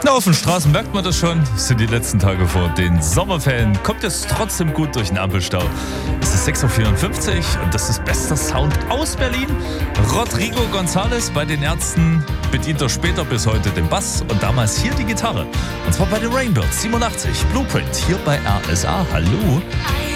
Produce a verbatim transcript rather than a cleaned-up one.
Na, auf den Straßen merkt man das schon. Es sind die letzten Tage vor den Sommerferien. Kommt es trotzdem gut durch den Ampelstau. Es ist sechs Uhr vierundfünfzig und das ist bester Sound aus Berlin. Rodrigo González bei den Ärzten bedient er später bis heute den Bass und damals hier die Gitarre. Und zwar bei den Rainbirds siebenundachtzig. Blueprint hier bei R S A. Hallo.